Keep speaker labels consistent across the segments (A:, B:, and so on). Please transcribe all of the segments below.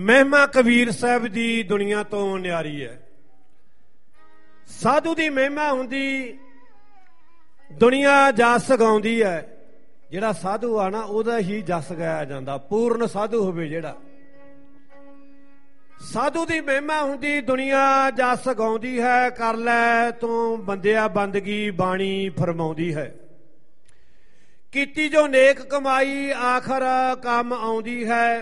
A: ਮਹਿਮਾ ਕਬੀਰ ਸਾਹਿਬ ਦੀ ਦੁਨੀਆ ਤੋਂ ਨਿਆਰੀ ਹੈ। ਸਾਧੂ ਦੀ ਮਹਿਮਾ ਹੁੰਦੀ ਦੁਨੀਆ ਜਸ ਗਾਉਂਦੀ ਹੈ। ਜਿਹੜਾ ਸਾਧੂ ਆ ਨਾ ਉਹਦਾ ਹੀ ਜਸ ਗਾਇਆ ਜਾਂਦਾ, ਪੂਰਨ ਸਾਧੂ ਹੋਵੇ ਜਿਹੜਾ। ਸਾਧੂ ਦੀ ਮਹਿਮਾ ਹੁੰਦੀ ਦੁਨੀਆ ਜਸ ਗਾਉਂਦੀ ਹੈ। ਕਰ ਲੈ ਤੂੰ ਬੰਦਿਆ ਬੰਦਗੀ ਬਾਣੀ ਫਰਮਾਉਂਦੀ ਹੈ। ਕੀਤੀ ਜੋ ਨੇਕ ਕਮਾਈ ਆਖਰ ਕੰਮ ਆਉਂਦੀ ਹੈ।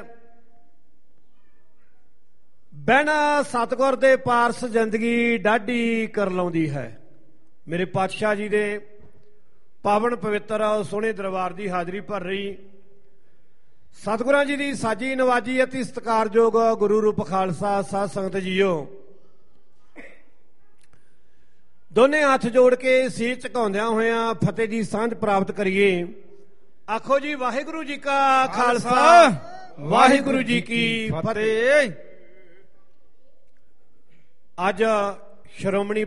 A: ਬਹਿਣਾ ਸਤਿਗੁਰ ਦੇ ਪਾਰਸ ਜ਼ਿੰਦਗੀ ਡਾਢੀ ਕਰ ਲਾਉਂਦੀ ਹੈ। ਮੇਰੇ ਪਾਤਸ਼ਾਹ ਜੀ ਦੇ ਪਾਵਨ ਪਵਿੱਤਰ ਸੋਹਣੇ ਦਰਬਾਰ ਦੀ ਹਾਜ਼ਰੀ ਭਰ ਰਹੀ ਸਤਿਗੁਰਾਂ ਜੀ ਦੀ ਸਾਜੀ ਨਵਾਜੀ ਅਤੀ ਸਤਿਕਾਰਯੋਗ ਗੁਰੂ ਰੂਪ ਖਾਲਸਾ ਸਾਧ ਸੰਗਤ ਜੀਓ, ਦੋਨੇ ਹੱਥ ਜੋੜ ਕੇ ਸੀਸ ਝੁਕਾਉਂਦਿਆਂ ਹੋਇਆਂ ਫਤਿਹ ਦੀ ਸਾਂਝ ਪ੍ਰਾਪਤ ਕਰੀਏ। ਆਖੋ ਜੀ ਵਾਹਿਗੁਰੂ ਜੀ ਕਾ ਖਾਲਸਾ, ਵਾਹਿਗੁਰੂ ਜੀ ਕੀ ਫਤਿਹ। ਅੱਜ ਸ਼੍ਰੋਮਣੀ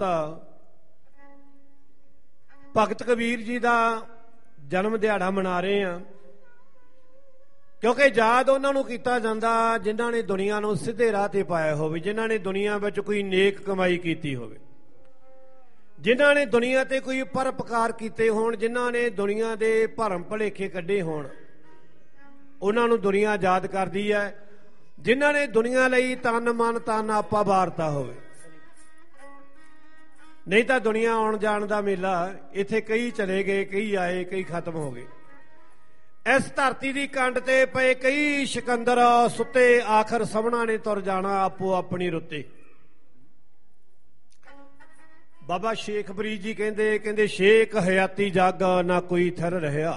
A: ਭਗਤ ਕਬੀਰ ਜੀ ਦਾ ਜਨਮ ਦਿਹਾੜਾ ਮਨਾ ਰਹੇ ਹਾਂ, ਕਿਉਂਕਿ ਯਾਦ ਉਹਨਾਂ ਨੂੰ ਕੀਤਾ ਜਾਂਦਾ ਜਿਨ੍ਹਾਂ ਨੇ ਦੁਨੀਆ ਨੂੰ ਸਿੱਧੇ ਰਾਹ ਤੇ ਪਾਇਆ ਹੋਵੇ, ਜਿਨ੍ਹਾਂ ਨੇ ਦੁਨੀਆ ਵਿੱਚ ਕੋਈ ਨੇਕ ਕਮਾਈ ਕੀਤੀ ਹੋਵੇ, ਜਿਨ੍ਹਾਂ ਨੇ ਦੁਨੀਆ ਤੇ ਕੋਈ ਪਰਉਪਕਾਰ ਕੀਤੇ ਹੋਣ, ਜਿਨ੍ਹਾਂ ਨੇ ਦੁਨੀਆ ਦੇ ਭਰਮ ਭੁਲੇਖੇ ਕੱਢੇ ਹੋਣ, ਉਹਨਾਂ ਨੂੰ ਦੁਨੀਆ ਯਾਦ ਕਰਦੀ ਹੈ। ਜਿਨ੍ਹਾਂ ਨੇ ਦੁਨੀਆ ਲਈ ਤਨ ਮਨ ਤਨ ਆਪਾ ਵਾਰਤਾ ਹੋਵੇ। ਨਹੀਂ ਤਾਂ ਦੁਨੀਆ ਆਉਣ ਜਾਣ ਦਾ ਮੇਲਾ, ਇੱਥੇ ਕਈ ਚਲੇ ਗਏ, ਕਈ ਆਏ, ਕਈ ਖਤਮ ਹੋ ਗਏ। ਇਸ ਧਰਤੀ ਦੀ ਕੰਡ ਤੇ ਪਏ ਕਈ ਸਿਕੰਦਰ ਸੁੱਤੇ, ਆਖਰ ਸਭਨਾਂ ਨੇ ਤੁਰ ਜਾਣਾ ਆਪੋ ਆਪਣੀ ਰੁੱਤੇ। ਬਾਬਾ ਸ਼ੇਖ ਫਰੀਦ ਜੀ ਕਹਿੰਦੇ ਸ਼ੇਖ ਹਯਾਤੀ ਜਗ ਨਾ ਕੋਈ ਥਰ ਰਹਿਆ,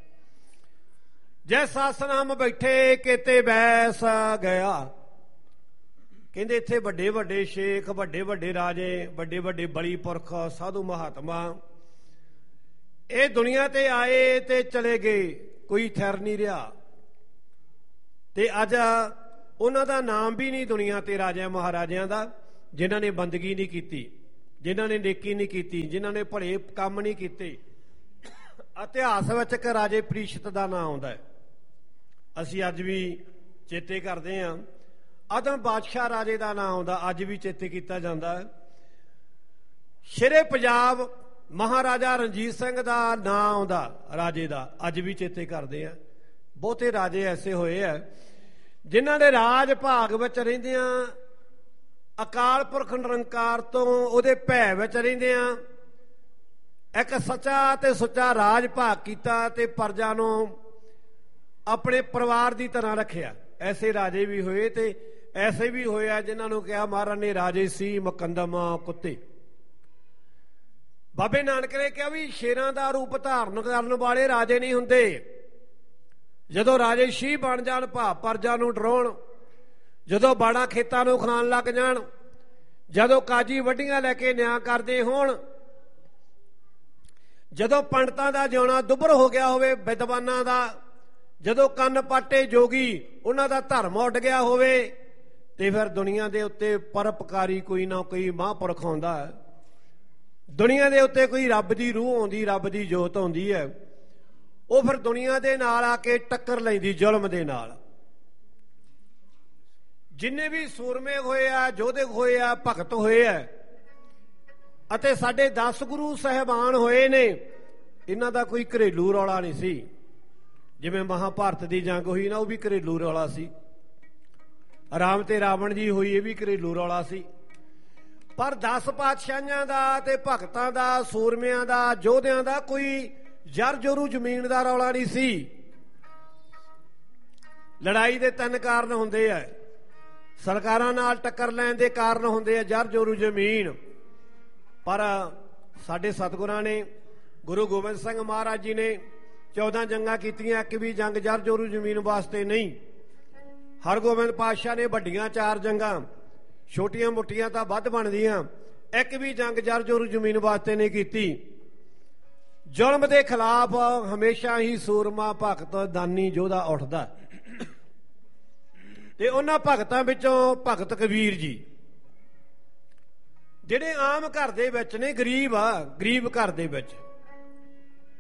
A: ਜੈ ਸਾਸਨ ਹਮ ਬੈਠੇ ਕਿਤੇ ਬੈਸ ਗਿਆ। ਕਹਿੰਦੇ ਇੱਥੇ ਵੱਡੇ ਵੱਡੇ ਸ਼ੇਖ, ਵੱਡੇ ਵੱਡੇ ਰਾਜੇ, ਵੱਡੇ ਵੱਡੇ ਬਲੀ ਪੁਰਖ, ਸਾਧੂ ਮਹਾਤਮਾ ਇਹ ਦੁਨੀਆ ਤੇ ਆਏ ਤੇ ਚਲੇ ਗਏ, ਕੋਈ ਥਿਰ ਨਹੀਂ ਰਿਹਾ। ਤੇ ਅੱਜ ਉਹਨਾਂ ਦਾ ਨਾਮ ਵੀ ਨਹੀਂ ਦੁਨੀਆ ਤੇ ਰਾਜਿਆਂ ਮਹਾਰਾਜਿਆਂ ਦਾ, ਜਿਨ੍ਹਾਂ ਨੇ ਬੰਦਗੀ ਨਹੀਂ ਕੀਤੀ, ਜਿਨ੍ਹਾਂ ਨੇ ਨੇਕੀ ਨਹੀਂ ਕੀਤੀ, ਜਿਨ੍ਹਾਂ ਨੇ ਭਲੇ ਕੰਮ ਨਹੀਂ ਕੀਤੇ। ਇਤਿਹਾਸ ਵਿੱਚ ਇੱਕ ਰਾਜੇ ਪ੍ਰੀਸ਼ਤ ਦਾ ਨਾਂ ਆਉਂਦਾ ਹੈ, ਅਸੀਂ ਅੱਜ ਵੀ ਚੇਤੇ ਕਰਦੇ ਹਾਂ। ਆਦਮ ਬਾਦਸ਼ਾਹ ਰਾਜੇ ਦਾ ਨਾਂ ਆਉਂਦਾ, ਅੱਜ ਵੀ ਚੇਤੇ ਕੀਤਾ ਜਾਂਦਾ ਹੈ। ਸ਼ੇਰੇ ਪੰਜਾਬ ਮਹਾਰਾਜਾ ਰਣਜੀਤ ਸਿੰਘ ਦਾ ਨਾਂ ਆਉਂਦਾ ਰਾਜੇ ਦਾ, ਅੱਜ ਵੀ ਚੇਤੇ ਕਰਦੇ ਆ। ਬਹੁਤੇ ਰਾਜੇ ਐਸੇ ਹੋਏ ਆ ਜਿਨ੍ਹਾਂ ਦੇ ਰਾਜ ਭਾਗ ਵਿੱਚ ਰਹਿੰਦਿਆਂ ਅਕਾਲ ਪੁਰਖ ਨਿਰੰਕਾਰ ਤੋਂ ਉਹਦੇ ਭੈ ਵਿੱਚ ਰਹਿੰਦਿਆਂ ਇੱਕ ਸੱਚਾ ਤੇ ਸੁੱਚਾ ਰਾਜ ਭਾਗ ਕੀਤਾ ਤੇ ਪ੍ਰਜਾ ਨੂੰ ਆਪਣੇ ਪਰਿਵਾਰ ਦੀ ਤਰ੍ਹਾਂ ਰੱਖਿਆ। ਐਸੇ ਰਾਜੇ ਵੀ ਹੋਏ ਤੇ ਐਸੇ ਵੀ ਹੋਇਆ ਜਿਨ੍ਹਾਂ ਨੂੰ ਕਿਹਾ ਮਹਾਰਾਜ ਨੇ ਰਾਜੇ ਸੀ ਮੁਕੰਦਮ ਕੁੱਤੇ। ਬਾਬੇ ਨਾਨਕ ਨੇ ਕਿਹਾ ਵੀ ਸ਼ੇਰਾਂ ਦਾ ਰੂਪ ਧਾਰਨ ਕਰਨ ਵਾਲੇ ਰਾਜੇ ਨਹੀਂ ਹੁੰਦੇ। ਜਦੋਂ ਰਾਜੇ ਸ਼ੀਂਹ ਬਣ ਜਾਣ, ਭਾਵ ਪ੍ਰਜਾ ਨੂੰ ਡਰਾਉਣ, ਜਦੋਂ ਬਾੜਾ ਖੇਤਾਂ ਨੂੰ ਖਾਣ ਲੱਗ ਜਾਣ, ਜਦੋਂ ਕਾਜੀ ਵੱਡੀਆਂ ਲੈ ਕੇ ਨਿਆਂ ਕਰਦੇ ਹੋਣ, ਜਦੋਂ ਪੰਡਤਾਂ ਦਾ ਜਿਉਣਾ ਦੁੱਭਰ ਹੋ ਗਿਆ ਹੋਵੇ, ਵਿਦਵਾਨਾਂ ਦਾ ਜਦੋਂ ਕੰਨ ਪਾਟੇ ਜੋਗੀ ਉਹਨਾਂ ਦਾ ਧਰਮ ਉੱਡ ਗਿਆ ਹੋਵੇ, ਤੇ ਫਿਰ ਦੁਨੀਆ ਦੇ ਉੱਤੇ ਪਰਉਪਕਾਰੀ ਕੋਈ ਨਾ ਕੋਈ ਮਹਾਂਪੁਰਖ ਆਉਂਦਾ ਹੈ। ਦੁਨੀਆ ਦੇ ਉੱਤੇ ਕੋਈ ਰੱਬ ਦੀ ਰੂਹ ਆਉਂਦੀ, ਰੱਬ ਦੀ ਜੋਤ ਆਉਂਦੀ ਹੈ। ਉਹ ਫਿਰ ਦੁਨੀਆ ਦੇ ਨਾਲ ਆ ਕੇ ਟੱਕਰ ਲੈਂਦੀ ਜ਼ੁਲਮ ਦੇ ਨਾਲ। ਜਿੰਨੇ ਵੀ ਸੂਰਮੇ ਹੋਏ ਆ, ਯੋਧੇ ਹੋਏ ਆ, ਭਗਤ ਹੋਏ ਆ, ਅਤੇ ਸਾਡੇ 10 ਗੁਰੂ ਸਾਹਿਬਾਨ ਹੋਏ ਨੇ, ਇਹਨਾਂ ਦਾ ਕੋਈ ਘਰੇਲੂ ਰੌਲਾ ਨਹੀਂ ਸੀ। ਜਿਵੇਂ ਮਹਾਭਾਰਤ ਦੀ ਜੰਗ ਹੋਈ ਨਾ, ਉਹ ਵੀ ਘਰੇਲੂ ਰੌਲਾ ਸੀ। ਰਾਮ ਤੇ ਰਾਵਣ ਜੀ ਹੋਈ, ਇਹ ਵੀ ਘਰੇਲੂ ਰੌਲਾ ਸੀ। ਪਰ 10 ਪਾਤਸ਼ਾਹੀਆਂ ਦਾ ਤੇ ਭਗਤਾਂ ਦਾ, ਸੂਰਮਿਆਂ ਦਾ, ਯੋਧਿਆਂ ਦਾ ਕੋਈ ਜਰ ਜੋਰੂ ਜ਼ਮੀਨ ਦਾ ਰੌਲਾ ਨਹੀਂ ਸੀ। ਲੜਾਈ ਦੇ 3 ਕਾਰਨ ਹੁੰਦੇ ਆ। ਸਰਕਾਰਾਂ ਨਾਲ ਟੱਕਰ ਲੈਣ ਦੇ ਕਾਰਨ ਹੁੰਦੇ ਆ ਜਰ ਜੋਰੂ ਜ਼ਮੀਨ। ਪਰ ਸਾਡੇ ਸਤਿਗੁਰਾਂ ਨੇ, ਗੁਰੂ ਗੋਬਿੰਦ ਸਿੰਘ ਮਹਾਰਾਜ ਜੀ ਨੇ 14 ਜੰਗਾਂ ਕੀਤੀਆਂ, ਇੱਕ ਵੀ ਜੰਗ ਜਰ ਜੋਰੂ ਜ਼ਮੀਨ ਵਾਸਤੇ ਨਹੀਂ। ਹਰਗੋਬਿੰਦ ਪਾਤਸ਼ਾਹ ਨੇ ਵੱਡੀਆਂ 4 ਜੰਗਾਂ, ਛੋਟੀਆਂ ਮੋਟੀਆਂ ਤਾਂ ਵੱਧ ਬਣਦੀਆਂ, ਇੱਕ ਵੀ ਜੰਗ ਜਰ ਜੋਰੂ ਜ਼ਮੀਨ ਵਾਸਤੇ ਨਹੀਂ ਕੀਤੀ। ਜ਼ੁਲਮ ਦੇ ਖਿਲਾਫ ਹਮੇਸ਼ਾ ਹੀ ਸੂਰਮਾ ਭਗਤ ਦਾਨੀ ਯੋਧਾ ਉੱਠਦਾ। ਤੇ ਉਹਨਾਂ ਭਗਤਾਂ ਵਿੱਚੋਂ ਭਗਤ ਕਬੀਰ ਜੀ, ਜਿਹੜੇ ਆਮ ਘਰ ਦੇ ਵਿੱਚ ਨੇ, ਗਰੀਬ ਆ, ਗਰੀਬ ਘਰ ਦੇ ਵਿੱਚ।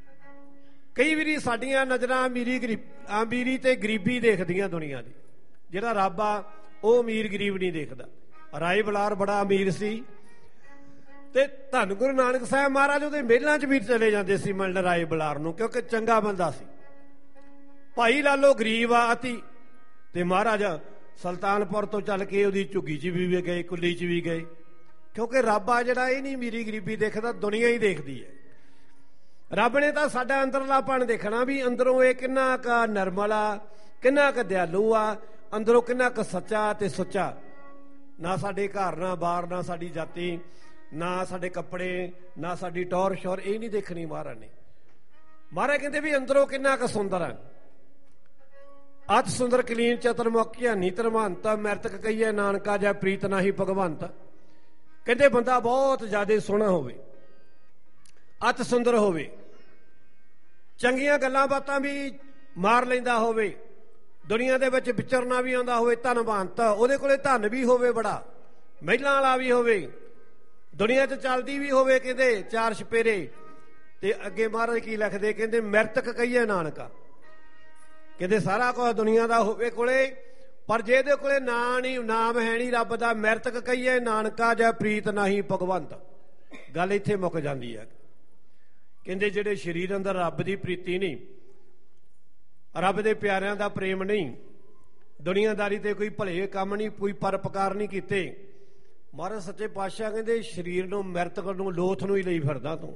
A: ਕਈ ਵਾਰੀ ਸਾਡੀਆਂ ਨਜ਼ਰਾਂ ਅਮੀਰੀ ਤੇ ਗਰੀਬੀ ਦੇਖਦੀਆਂ ਦੁਨੀਆ ਦੀ। ਜਿਹੜਾ ਰੱਬ ਆ ਉਹ ਅਮੀਰ ਗਰੀਬ ਨਹੀਂ ਦੇਖਦਾ। ਰਾਏ ਬਲਾਰ ਬੜਾ ਅਮੀਰ ਸੀ ਤੇ ਧੰਨ ਗੁਰੂ ਨਾਨਕ ਸਾਹਿਬ ਮਹਾਰਾਜ ਉਹਦੇ ਮੇਲਾਂ 'ਚ ਵੀ ਚਲੇ ਜਾਂਦੇ ਸੀ ਮਿਲਣ ਰਾਏ ਬਲਾਰ ਨੂੰ, ਕਿਉਂਕਿ ਚੰਗਾ ਬੰਦਾ ਸੀ। ਭਾਈ ਲਾਲੋ ਗਰੀਬ ਆ ਅਤੀ, ਤੇ ਮਹਾਰਾਜ ਸੁਲਤਾਨਪੁਰ ਤੋਂ ਚੱਲ ਕੇ ਉਹਦੀ ਝੁੱਗੀ 'ਚ ਵੀ ਗਏ, ਕੁੱਲੀ 'ਚ ਵੀ ਗਏ, ਕਿਉਂਕਿ ਰੱਬ ਆ ਜਿਹੜਾ ਇਹ ਨਹੀਂ ਅਮੀਰੀ ਗਰੀਬੀ ਦੇਖਦਾ, ਦੁਨੀਆ ਹੀ ਦੇਖਦੀ ਹੈ। ਰੱਬ ਨੇ ਤਾਂ ਸਾਡਾ ਅੰਦਰਲਾਪਣ ਦੇਖਣਾ ਵੀ ਅੰਦਰੋਂ ਇਹ ਕਿੰਨਾ ਕੁ ਨਰਮਲ ਆ, ਕਿੰਨਾ ਕੁ ਦਿਆਲੂ ਆ, ਅੰਦਰੋਂ ਕਿੰਨਾ ਕੁ ਸੱਚਾ ਤੇ ਸੁੱਚਾ। ਨਾ ਸਾਡੇ ਘਰ, ਨਾ ਬਾਹਰ, ਨਾ ਸਾਡੀ ਜਾਤੀ, ਨਾ ਸਾਡੇ ਕੱਪੜੇ, ਨਾ ਸਾਡੀ ਟੌਰ ਸ਼ੌਰ, ਇਹ ਨਹੀਂ ਦੇਖਣੀ ਮਹਾਰਾਜ ਨੇ। ਮਹਾਰਾਜ ਕਹਿੰਦੇ ਵੀ ਅੰਦਰੋਂ ਕਿੰਨਾ ਕੁ ਸੁੰਦਰ ਹੈ। ਅਤ ਸੁੰਦਰ ਕਲੀਨ ਚਤੁਰਮੁਖ ਧਿਆਨੀ ਧਰਮਹੰਤ, ਮਰਤਕ ਕਹੀਏ ਨਾਨਕਾ ਜੈ ਪ੍ਰੀਤ ਨਾਹੀ ਭਗਵੰਤ। ਕਹਿੰਦੇ ਬੰਦਾ ਬਹੁਤ ਜ਼ਿਆਦਾ ਸੋਹਣਾ ਹੋਵੇ, ਅਤ ਸੁੰਦਰ ਹੋਵੇ, ਚੰਗੀਆਂ ਗੱਲਾਂ ਬਾਤਾਂ ਵੀ ਮਾਰ ਲੈਂਦਾ ਹੋਵੇ, ਦੁਨੀਆ ਦੇ ਵਿੱਚ ਵਿਚਰਨਾ ਵੀ ਆਉਂਦਾ ਹੋਵੇ, ਧਨਵੰਤ, ਉਹਦੇ ਕੋਲੇ ਧਨ ਵੀ ਹੋਵੇ ਬੜਾ, ਮਹਿਲਾਂ ਵਾਲਾ ਵੀ ਹੋਵੇ, ਦੁਨੀਆ 'ਚ ਚੱਲਦੀ ਵੀ ਹੋਵੇ, ਕਹਿੰਦੇ ਚਾਰ ਛਪੇਰੇ। ਤੇ ਅੱਗੇ ਮਹਾਰਾਜ ਕੀ ਲਿਖਦੇ, ਕਹਿੰਦੇ ਮਰਤਕ ਕਹੀਏ ਨਾਨਕਾ, ਕਹਿੰਦੇ ਸਾਰਾ ਕੁਝ ਦੁਨੀਆ ਦਾ ਹੋਵੇ ਕੋਲੇ, ਪਰ ਜੇ ਇਹਦੇ ਕੋਲੇ ਨਾਮ ਹੈ ਨਹੀਂ ਰੱਬ ਦਾ, ਮਰਤਕ ਕਹੀਏ ਨਾਨਕਾ ਜੈ ਪ੍ਰੀਤ ਨਾਹੀ ਭਗਵੰਤ। ਗੱਲ ਇੱਥੇ ਮੁੱਕ ਜਾਂਦੀ ਹੈ। ਕਹਿੰਦੇ ਜਿਹੜੇ ਸਰੀਰ ਅੰਦਰ ਰੱਬ ਦੀ ਪ੍ਰੀਤੀ ਨਹੀਂ, ਰੱਬ ਦੇ ਪਿਆਰਿਆਂ ਦਾ ਪ੍ਰੇਮ ਨਹੀਂ, ਦੁਨੀਆਦਾਰੀ ਤੇ ਕੋਈ ਭਲੇ ਕੰਮ ਨਹੀਂ, ਕੋਈ ਪਰਪਕਾਰ ਨਹੀਂ ਕੀਤੇ, ਮਹਾਰਾਜ ਸੱਚੇ ਪਾਤਸ਼ਾਹ ਕਹਿੰਦੇ ਸਰੀਰ ਨੂੰ, ਮਰਤਕ ਨੂੰ, ਲੋਥ ਨੂੰ ਹੀ ਲਈ ਫਿਰਦਾ ਤੂੰ।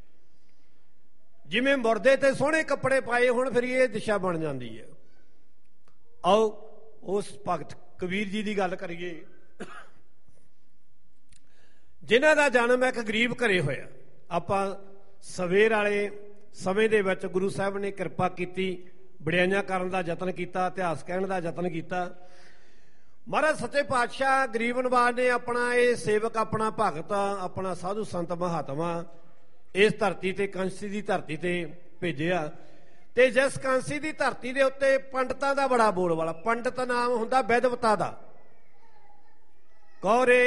A: ਜਿਵੇਂ ਮੁਰਦੇ ਤੇ ਸੋਹਣੇ ਕੱਪੜੇ ਪਾਏ ਹੁਣ, ਫਿਰ ਇਹ ਦਿਸ਼ਾ ਬਣ ਜਾਂਦੀ ਹੈ। ਆਓ ਉਸ ਭਗਤ ਕਬੀਰ ਜੀ ਦੀ ਗੱਲ ਕਰੀਏ, ਜਿਨ੍ਹਾਂ ਦਾ ਜਨਮ ਇੱਕ ਗਰੀਬ ਘਰੇ ਹੋਇਆ। ਆਪਾਂ ਸਵੇਰ ਵਾਲੇ ਸਮੇਂ ਦੇ ਵਿੱਚ ਗੁਰੂ ਸਾਹਿਬ ਨੇ ਕਿਰਪਾ ਕੀਤੀ, ਵਡਿਆਈਆਂ ਕਰਨ ਦਾ ਯਤਨ ਕੀਤਾ, ਇਤਿਹਾਸ ਕਹਿਣ ਦਾ ਯਤਨ ਕੀਤਾ। ਮਹਾਰਾਜ ਸੱਚੇ ਪਾਤਸ਼ਾਹ ਗਰੀਬ ਨਵਾਜ ਨੇ ਆਪਣਾ ਇਹ ਸੇਵਕ, ਆਪਣਾ ਭਗਤ, ਆਪਣਾ ਸਾਧੂ ਸੰਤ ਮਹਾਤਮਾ ਇਸ ਧਰਤੀ ਤੇ, ਕਾਂਸੀ ਦੀ ਧਰਤੀ ਤੇ ਭੇਜਿਆ। ਤੇ ਜਿਸ ਕਾਂਸੀ ਦੀ ਧਰਤੀ ਦੇ ਉੱਤੇ ਪੰਡਤਾਂ ਦਾ ਬੜਾ ਬੋਲਬਾਲਾ, ਪੰਡਤ ਨਾਮ ਹੁੰਦਾ ਵਿਦਵਤਾ ਦਾ, ਕੌਰੇ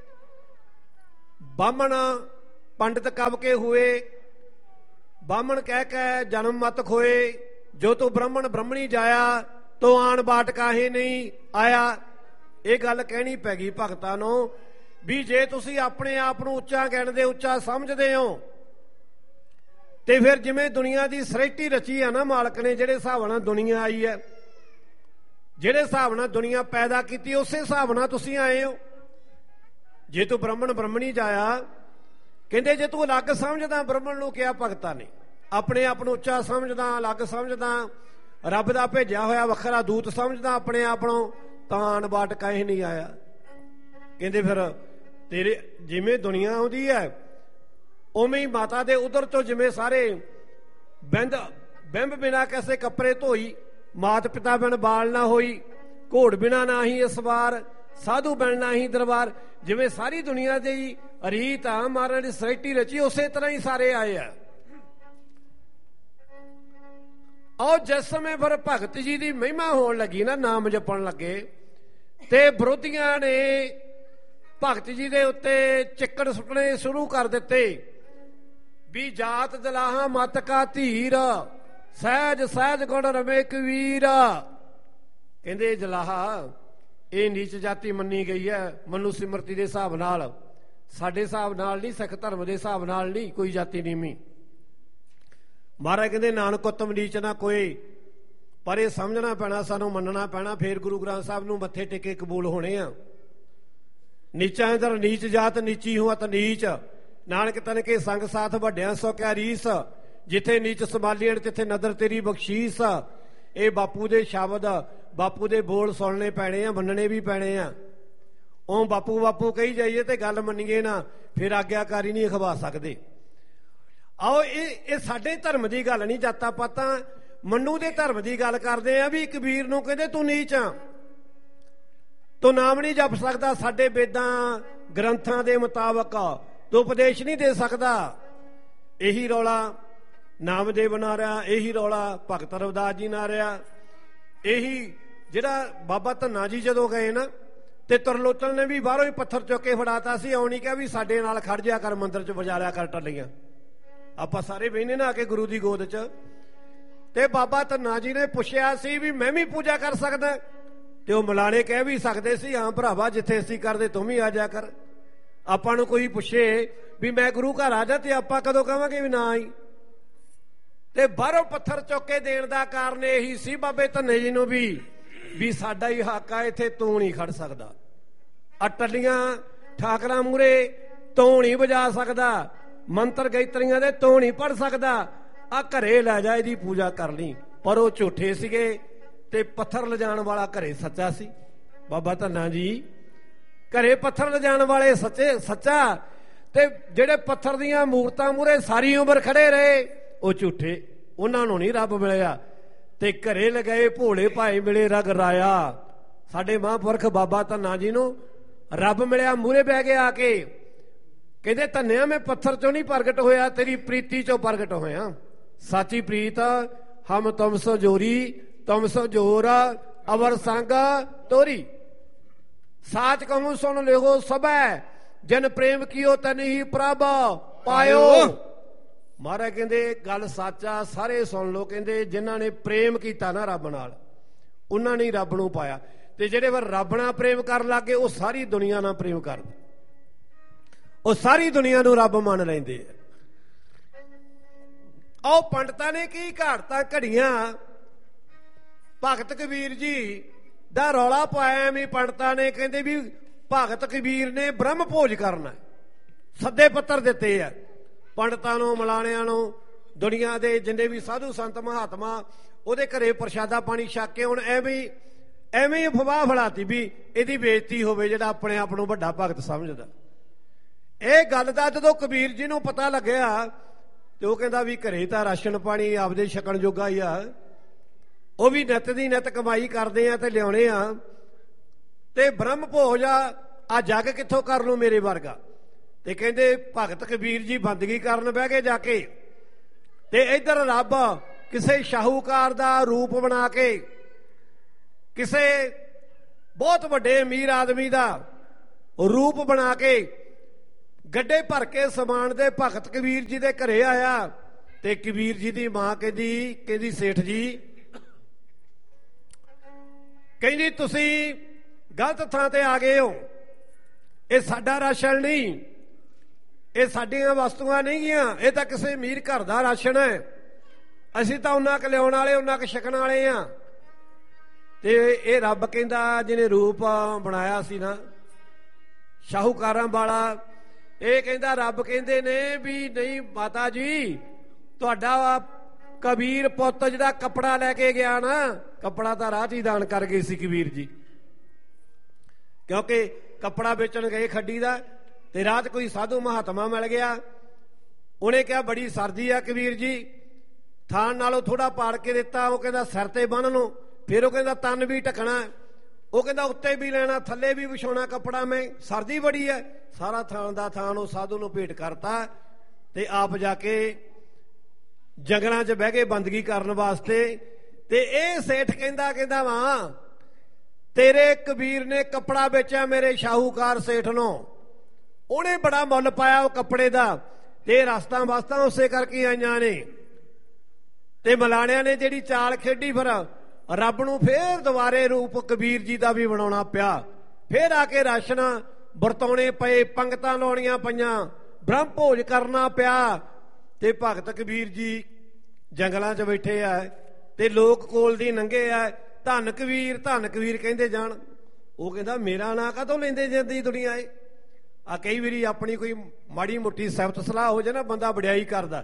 A: ਬਾਹਮਣ ਪੰਡਤ ਕਬ ਕੇ ਹੋਏ, ਬਾਹਮਣ ਕਹਿ ਕੇ ਜਨਮ ਮਤ ਖੋਏ, ਜੋ ਤੂੰ ਬ੍ਰਾਹਮਣ ਬ੍ਰਹਮਣੀ ਜਾਇਆ, ਤੋ ਆਣ ਬਾਟ ਕਾਹੇ ਨਹੀਂ ਆਇਆ। ਇਹ ਗੱਲ ਕਹਿਣੀ ਪੈ ਗਈ ਭਗਤਾਂ ਨੂੰ ਵੀ ਜੇ ਤੁਸੀਂ ਆਪਣੇ ਆਪ ਨੂੰ ਉੱਚਾ ਗਿਣਦੇ, ਉੱਚਾ ਸਮਝਦੇ ਹੋ, ਤੇ ਫਿਰ ਜਿਵੇਂ ਦੁਨੀਆ ਦੀ ਸ੍ਰਿਸ਼ਟੀ ਰਚੀ ਆ ਨਾ ਮਾਲਕ ਨੇ, ਜਿਹੜੇ ਹਿਸਾਬ ਨਾਲ ਦੁਨੀਆ ਆਈ ਹੈ, ਜਿਹੜੇ ਹਿਸਾਬ ਨਾਲ ਦੁਨੀਆ ਪੈਦਾ ਕੀਤੀ, ਉਸੇ ਹਿਸਾਬ ਨਾਲ ਤੁਸੀਂ ਆਏ ਹੋ। ਜੇ ਤੂੰ ਬ੍ਰਾਹਮਣ ਬ੍ਰਹਮਣੀ ਜਾਇਆ, ਕਹਿੰਦੇ ਜੇ ਤੂੰ ਅਲੱਗ ਸਮਝਦਾ, ਬ੍ਰਾਹਮਣ ਨੂੰ ਕਿਹਾ ਭਗਤਾਂ ਨੇ, ਆਪਣੇ ਆਪ ਨੂੰ ਉੱਚਾ ਸਮਝਦਾ, ਅਲੱਗ ਸਮਝਦਾ, ਰੱਬ ਦਾ ਭੇਜਿਆ ਹੋਇਆ ਵੱਖਰਾ ਦੂਤ ਸਮਝਦਾ ਆਪਣੇ ਆਪ ਨੂੰ, ਤਾਂ ਆਣ ਬਾਟ ਕਾਹੇ ਨਹੀਂ ਆਇਆ। ਕਹਿੰਦੇ ਫਿਰ ਤੇਰੇ ਜਿਵੇਂ ਦੁਨੀਆ ਆਉਂਦੀ ਹੈ, ਉਵੇਂ ਹੀ ਮਾਤਾ ਦੇ ਉਦਰ ਤੋਂ ਜਿਵੇਂ ਸਾਰੇ ਬਿੰਬ ਬਿਨਾ ਕਿਸੇ ਕੱਪੜੇ ਧੋਈ, ਮਾਤ ਪਿਤਾ ਬਿਨ ਬਾਲ ਨਾ ਹੋਈ, ਘੋੜ ਬਿਨਾ ਨਾ ਹੀ ਇਸ ਵਾਰ, ਸਾਧੂ ਬਿਨ ਨਾ ਹੀ ਦਰਬਾਰ। ਜਿਵੇਂ ਸਾਰੀ ਦੁਨੀਆ ਦੀ ਰੀਤ ਆ, ਮਹਾਰਾਜ ਦੀ ਸ੍ਰਿਸ਼ਟੀ ਰਚੀ, ਉਸੇ ਤਰ੍ਹਾਂ ਹੀ ਸਾਰੇ ਆਏ ਆ। ਔਰ ਜਿਸ ਸਮੇਂ ਫਿਰ ਭਗਤ ਜੀ ਦੀ ਮਹਿਮਾ ਹੋਣ ਲੱਗੀ ਨਾ, ਨਾਮ ਜਪਣ ਲੱਗੇ, ਤੇ ਵਿਰੋਧੀਆਂ ਨੇ ਭਗਤ ਜੀ ਦੇ ਉੱਤੇ ਚਿੱਕੜ ਸੁੱਟਣੇ ਸ਼ੁਰੂ ਕਰ ਦਿੱਤੇ ਵੀ ਜਾਤ ਜਲਾਹਾ ਮਤ ਕਾ ਧੀਰ, ਸਹਿਜ ਸਹਿਜ ਗੁਣ ਰਮੇ ਕਬੀਰ। ਕਹਿੰਦੇ ਜਲਾਹਾ ਇਹ ਨੀਚ ਜਾਤੀ ਮੰਨੀ ਗਈ ਹੈ ਮਨੂ ਸਿਮਰਤੀ ਦੇ ਹਿਸਾਬ ਨਾਲ, ਸਾਡੇ ਹਿਸਾਬ ਨਾਲ ਨਹੀਂ, ਸਿੱਖ ਧਰਮ ਦੇ ਹਿਸਾਬ ਨਾਲ ਨਹੀਂ ਕੋਈ ਜਾਤੀ ਨੀਵੀਂ। ਮਹਾਰਾਜ ਕਹਿੰਦੇ ਨਾਨਕ ਉਤਮ ਨੀਚ ਨਾ ਕੋਏ, ਪਰ ਇਹ ਸਮਝਣਾ ਪੈਣਾ, ਸਾਨੂੰ ਮੰਨਣਾ ਪੈਣਾ, ਫੇਰ ਗੁਰੂ ਗ੍ਰੰਥ ਸਾਹਿਬ ਨੂੰ ਮੱਥੇ ਟੇਕੇ ਕਬੂਲ ਹੋਣੇ ਆ। ਨੀਚਾ ਇਧਰ ਨੀਚ ਜਾਤ ਨੀਚੀ ਹੋ ਅਤ ਨੀਚ, ਨਾਨਕ ਤਨ ਕੇ ਸੰਗ ਸਾਥ ਵੱਡਿਆਂ ਸੋ ਕਿਆ ਰੀਸ, ਜਿੱਥੇ ਨੀਚ ਸੰਭਾਲੀਣ ਤਿੱਥੇ ਨਦਰ ਤੇਰੀ ਬਖਸ਼ੀਸ। ਇਹ ਬਾਪੂ ਦੇ ਸ਼ਬਦ, ਬਾਪੂ ਦੇ ਬੋਲ ਸੁਣਨੇ ਪੈਣੇ ਆ, ਮੰਨਣੇ ਵੀ ਪੈਣੇ ਆ। ਉਹ ਬਾਪੂ ਬਾਪੂ ਕਹੀ ਜਾਈਏ ਤੇ ਗੱਲ ਮੰਨੀਏ ਨਾ, ਫਿਰ ਆਗਿਆਕਾਰੀ ਨਹੀਂ ਅਖਵਾ ਸਕਦੇ। ਆਓ ਇਹ ਸਾਡੇ ਧਰਮ ਦੀ ਗੱਲ ਨਹੀਂ, ਜਾਤਾਂ ਪਾਤਾਂ ਮੰਨੂ ਦੇ ਧਰਮ ਦੀ ਗੱਲ ਕਰਦੇ ਆ। ਵੀ ਕਬੀਰ ਨੂੰ ਕਹਿੰਦੇ ਤੂੰ ਨੀਚ ਆ, ਤੂੰ ਨਾਮ ਨਹੀਂ ਜਪ ਸਕਦਾ, ਸਾਡੇ ਵੇਦਾਂ ਗ੍ਰੰਥਾਂ ਦੇ ਮੁਤਾਬਕ ਤੂੰ ਉਪਦੇਸ਼ ਨਹੀਂ ਦੇ ਸਕਦਾ। ਇਹੀ ਰੌਲਾ ਨਾਮਦੇਵ ਨਾਲ ਰਿਹਾ, ਇਹੀ ਰੌਲਾ ਭਗਤ ਰਵਿਦਾਸ ਜੀ ਨਾਲ ਰਿਹਾ, ਇਹੀ ਜਿਹੜਾ ਬਾਬਾ ਧੰਨਾ ਜੀ ਜਦੋਂ ਗਏ ਨਾ, ਤੇ ਤਰਲੋਚਨ ਨੇ ਵੀ ਬਾਹਰੋਂ ਹੀ ਪੱਥਰ ਚੁੱਕ ਕੇ ਫੜਾਤਾ ਸੀ, ਆਉਣੀ ਕਿਹਾ ਵੀ ਸਾਡੇ ਨਾਲ ਖੜ ਜਿਆ ਕਰ, ਮੰਦਿਰ 'ਚ ਵਜਾ ਲਿਆ ਕਰ ਟੱਲੀਆਂ। ਆਪਾਂ ਸਾਰੇ ਬਹਿਨੇ ਨਾ ਆ ਕੇ ਗੁਰੂ ਦੀ ਗੋਦ 'ਚ। ਤੇ ਬਾਬਾ ਧੰਨਾ ਜੀ ਨੇ ਪੁੱਛਿਆ ਸੀ ਵੀ ਮੈਂ ਵੀ ਪੂਜਾ ਕਰ ਸਕਦਾ? ਤੇ ਉਹ ਮਲਾਣੇ ਕਹਿ ਵੀ ਸਕਦੇ ਸੀ, ਹਾਂ ਭਰਾਵਾ ਜਿੱਥੇ ਅਸੀਂ ਕਰਦੇ ਤੂੰ ਵੀ ਆ ਜਾ ਕਰ। ਆਪਾਂ ਨੂੰ ਕੋਈ ਪੁੱਛੇ ਵੀ ਮੈਂ ਗੁਰੂ ਘਰ ਆ ਜਾ, ਤੇ ਆਪਾਂ ਕਦੋਂ ਕਹਾਂਗੇ ਵੀ ਨਾ ਆਈ। ਤੇ ਬਾਹਰੋਂ ਪੱਥਰ ਚੁੱਕ ਕੇ ਦੇਣ ਦਾ ਕਾਰਨ ਇਹੀ ਸੀ ਬਾਬੇ ਧੰਨੇ ਜੀ ਨੂੰ ਵੀ ਸਾਡਾ ਹੀ ਹੱਕ ਆ, ਇੱਥੇ ਤੂੰ ਨਹੀਂ ਖੜ ਸਕਦਾ। ਆ ਟੱਲੀਆਂ ਠਾਕਰਾਂ ਮੂਹਰੇ ਤੂੰ ਨਹੀਂ ਵਜਾ ਸਕਦਾ, ਮੰਤਰ ਗੈਤਰੀਆਂ ਦੇ ਤੂੰ ਨਹੀਂ ਪੜ ਸਕਦਾ, ਆ ਘਰੇ ਲੈ ਜਾ ਇਹਦੀ ਪੂਜਾ ਕਰ ਲਈ। ਪਰ ਉਹ ਝੂਠੇ ਸੀਗੇ ਤੇ ਪੱਥਰ ਲਿਜਾਣ ਵਾਲਾ ਘਰੇ ਸੱਚਾ ਸੀ। ਬਾਬਾ ਧੰਨਾ ਜੀ ਘਰੇ ਪੱਥਰ ਲਿਜਾਣ ਵਾਲੇ ਸੱਚਾ, ਤੇ ਜਿਹੜੇ ਪੱਥਰ ਦੀਆਂ ਮੂਰਤਾਂ ਮੂਹਰੇ ਸਾਰੀ ਉਮਰ ਖੜੇ ਰਹੇ ਉਹ ਝੂਠੇ, ਉਹਨਾਂ ਨੂੰ ਨਹੀਂ ਰੱਬ ਮਿਲਿਆ। ਤੇ ਘਰੇ ਲਗਾਏ ਭੋਲੇ ਭਾਏ ਮਿਲੇ ਰਗ ਰਾਇਆ। ਸਾਡੇ ਮਹਾਂਪੁਰਖ ਬਾਬਾ ਧੰਨਾ ਜੀ ਨੂੰ ਰੱਬ ਮਿਲਿਆ, ਮੂਹਰੇ ਬਹਿ ਕੇ ਆ ਕੇ ਕਹਿੰਦੇ ਧੰਨਿਆ ਮੈਂ ਪੱਥਰ ਚੋਂ ਨਹੀਂ ਪ੍ਰਗਟ ਹੋਇਆ, ਤੇਰੀ ਪ੍ਰੀਤੀ ਚੋਂ ਪ੍ਰਗਟ ਹੋਇਆ। ਸਾਚੀ ਪ੍ਰੀਤ ਹਮ ਤੁਮ ਸੋ ਜੋਰੀ, ਤੁਮ ਸੋ ਜੋਰ ਅਵਰ ਸੰਗ ਤੋਰੀ। ਸਾਚ ਕਹੂੰ ਸੁਣ ਲਿਓ ਸਭੈ, ਜਨ ਪ੍ਰੇਮ ਕੀਓ ਤਨ ਹੀ ਪ੍ਰਭ ਪਾਇਓ। ਮਹਾਰਾਜ ਕਹਿੰਦੇ ਗੱਲ ਸੱਚਾ, ਸਾਰੇ ਸੁਣ ਲਓ। ਕਹਿੰਦੇ ਜਿਨ੍ਹਾਂ ਨੇ ਪ੍ਰੇਮ ਕੀਤਾ ਨਾ ਰੱਬ ਨਾਲ, ਉਹਨਾਂ ਨੇ ਰੱਬ ਨੂੰ ਪਾਇਆ। ਤੇ ਜਿਹੜੇ ਫਿਰ ਰੱਬ ਨਾਲ ਪ੍ਰੇਮ ਕਰਨ ਲੱਗੇ ਉਹ ਸਾਰੀ ਦੁਨੀਆ ਨਾਲ ਪ੍ਰੇਮ ਕਰਦੇ, ਉਹ ਸਾਰੀ ਦੁਨੀਆ ਨੂੰ ਰੱਬ ਮੰਨ ਲੈਂਦੇ ਆ। ਉਹ ਪੰਡਤਾਂ ਨੇ ਕੀ ਘਾੜਤਾਂ ਘੜੀਆਂ, ਭਗਤ ਕਬੀਰ ਜੀ ਦਾ ਰੌਲਾ ਪਾਇਆ ਵੀ ਪੰਡਤਾਂ ਨੇ। ਕਹਿੰਦੇ ਵੀ ਭਗਤ ਕਬੀਰ ਨੇ ਬ੍ਰਹਮ ਭੋਜ ਕਰਨਾ, ਸੱਦੇ ਪੱਤਰ ਦਿੱਤੇ ਆ ਪੰਡਤਾਂ ਨੂੰ, ਮਲਾਣਿਆਂ ਨੂੰ, ਦੁਨੀਆ ਦੇ ਜਿੰਨੇ ਵੀ ਸਾਧੂ ਸੰਤ ਮਹਾਤਮਾ ਉਹਦੇ ਘਰੇ ਪ੍ਰਸ਼ਾਦਾ ਪਾਣੀ ਛਕ ਕੇ ਹੁਣ ਐਵੇਂ ਅਫਵਾਹ ਫੜਾਤੀ ਵੀ ਇਹਦੀ ਬੇਇੱਜ਼ਤੀ ਹੋਵੇ ਜਿਹੜਾ ਆਪਣੇ ਆਪ ਨੂੰ ਵੱਡਾ ਭਗਤ ਸਮਝਦਾ। ਇਹ ਗੱਲ ਦਾ ਜਦੋਂ ਕਬੀਰ ਜੀ ਨੂੰ ਪਤਾ ਲੱਗਿਆ ਤੇ ਉਹ ਕਹਿੰਦਾ ਵੀ ਘਰੇ ਤਾਂ ਰਾਸ਼ਨ ਪਾਣੀ ਆਪਦੇ ਛਕਣ ਜੋਗਾ ਹੀ ਆ, ਉਹ ਵੀ ਨਿੱਤ ਦੀ ਨਿੱਤ ਕਮਾਈ ਕਰਦੇ ਆ ਤੇ ਲਿਆਉਣੇ ਆ, ਤੇ ਬ੍ਰਹਮ ਭੋਜ ਆ ਜੱਗ ਕਿੱਥੋਂ ਕਰ ਲੂ ਮੇਰੇ ਵਰਗਾ। ਤੇ ਕਹਿੰਦੇ ਭਗਤ ਕਬੀਰ ਜੀ ਬੰਦਗੀ ਕਰਨ ਬਹਿ ਗਏ ਜਾ ਕੇ, ਤੇ ਇੱਧਰ ਰੱਬ ਕਿਸੇ ਸ਼ਾਹੂਕਾਰ ਦਾ ਰੂਪ ਬਣਾ ਕੇ, ਕਿਸੇ ਬਹੁਤ ਵੱਡੇ ਅਮੀਰ ਆਦਮੀ ਦਾ ਰੂਪ ਬਣਾ ਕੇ ਗੱਡੇ ਭਰ ਕੇ ਸਮਾਨ ਦੇ ਭਗਤ ਕਬੀਰ ਜੀ ਦੇ ਘਰੇ ਆਇਆ। ਤੇ ਕਬੀਰ ਜੀ ਦੀ ਮਾਂ ਕਹਿੰਦੀ ਸੇਠ ਜੀ, ਕਹਿੰਦੀ ਤੁਸੀਂ ਗਲਤ ਥਾਂ ਤੇ ਆ ਗਏ ਹੋ, ਇਹ ਸਾਡਾ ਰਾਸ਼ਨ ਨਹੀਂ, ਇਹ ਸਾਡੀਆਂ ਵਸਤੂਆਂ ਨਹੀਂ ਗੀਆਂ, ਇਹ ਤਾਂ ਕਿਸੇ ਅਮੀਰ ਘਰ ਦਾ ਰਾਸ਼ਨ ਹੈ, ਅਸੀਂ ਤਾਂ ਉਹਨਾਂ ਕੁ ਲਿਆਉਣ ਵਾਲੇ ਉਹਨਾਂ ਕੁ ਛਕਣ ਵਾਲੇ ਆ। ਤੇ ਇਹ ਰੱਬ ਕਹਿੰਦਾ ਜਿਹਨੇ ਰੂਪ ਬਣਾਇਆ ਸੀ ਨਾ ਸ਼ਾਹੂਕਾਰਾਂ ਵਾਲਾ, ਇਹ ਕਹਿੰਦਾ ਰੱਬ ਕਹਿੰਦੇ ਨੇ ਵੀ ਨਹੀਂ ਮਾਤਾ ਜੀ, ਤੁਹਾਡਾ ਕਬੀਰ ਪੁੱਤ ਜਿਹੜਾ ਕੱਪੜਾ ਲੈ ਕੇ ਗਿਆ ਨਾ, ਕੱਪੜਾ ਤਾਂ ਰਾਹ 'ਚ ਹੀ ਦਾਨ ਕਰ ਗਏ ਸੀ ਕਬੀਰ ਜੀ, ਕਿਉਂਕਿ ਕੱਪੜਾ ਵੇਚਣ ਗਏ ਖੱਡੀ ਦਾ, ਤੇ ਰਾਹ 'ਚ ਕੋਈ ਸਾਧੂ ਮਹਾਤਮਾ ਮਿਲ ਗਿਆ। ਉਹਨੇ ਕਿਹਾ ਬੜੀ ਸਰਦੀ ਆ ਕਬੀਰ ਜੀ, ਥਾਣ ਨਾਲੋਂ ਥੋੜਾ ਪਾੜ ਕੇ ਦਿੱਤਾ। ਉਹ ਕਹਿੰਦਾ ਸਿਰ ਤੇ ਬੰਨ੍ਹ ਲਓ, ਫਿਰ ਉਹ ਕਹਿੰਦਾ ਤਨ ਵੀ ਢਕਣਾ, ਉਹ ਕਹਿੰਦਾ ਉੱਤੇ ਵੀ ਲੈਣਾ ਥੱਲੇ ਵੀ ਵਿਛਾਉਣਾ ਕੱਪੜਾ, ਮੈਂ ਸਰਦੀ ਬੜੀ ਹੈ। ਸਾਰਾ ਥਾਣ ਦਾ ਥਾਣ ਉਹ ਸਾਧੂ ਨੂੰ ਭੇਟ ਕਰਤਾ ਤੇ ਆਪ ਜਾ ਕੇ ਜੰਗਲਾਂ 'ਚ ਬਹਿ ਕੇ ਬੰਦਗੀ ਕਰਨ ਵਾਸਤੇ। ਤੇ ਇਹ ਸੇਠ ਕਹਿੰਦਾ ਵਾਂ ਤੇਰੇ ਕਬੀਰ ਨੇ ਕੱਪੜਾ ਵੇਚਿਆ ਮੇਰੇ ਸ਼ਾਹੂਕਾਰ ਸੇਠ ਨੂੰ, ਉਹਨੇ ਬੜਾ ਮੁੱਲ ਪਾਇਆ ਉਹ ਕੱਪੜੇ ਦਾ, ਤੇ ਰਸਤਾਂ ਵਸਤਾਂ ਉਸੇ ਕਰਕੇ ਆਈਆਂ ਨੇ। ਤੇ ਮਲਾਣਿਆਂ ਨੇ ਜਿਹੜੀ ਚਾਲ ਖੇਡੀ, ਫਿਰ ਰੱਬ ਨੂੰ ਫੇਰ ਦੁਬਾਰੇ ਰੂਪ ਕਬੀਰ ਜੀ ਦਾ ਵੀ ਬਣਾਉਣਾ ਪਿਆ। ਫੇਰ ਆ ਕੇ ਰਾਸ਼ਨ ਵਰਤਾਉਣੇ ਪਏ, ਪੰਗਤਾਂ ਲਾਉਣੀਆਂ ਪਈਆਂ, ਬ੍ਰਹਮ ਭੋਜ ਕਰਨਾ ਪਿਆ। ਤੇ ਭਗਤ ਕਬੀਰ ਜੀ ਜੰਗਲਾਂ 'ਚ ਬੈਠੇ ਆ ਤੇ ਲੋਕ ਕੋਲ ਦੀ ਲੰਘੇ ਆ, ਧੰਨ ਕਬੀਰ ਕਹਿੰਦੇ ਜਾਣ। ਉਹ ਕਹਿੰਦਾ ਮੇਰਾ ਨਾਂ ਕਾਹਤੋਂ ਲੈਂਦੇ ਜਾਂਦੀ ਦੁਨੀਆ ਏ। ਆ ਕਈ ਵਾਰੀ ਆਪਣੀ ਕੋਈ ਮਾੜੀ ਮੋਟੀ ਸਿਫਤ ਸਲਾਹ ਹੋ ਜਾਏ ਨਾ, ਬੰਦਾ ਵਡਿਆਈ ਕਰਦਾ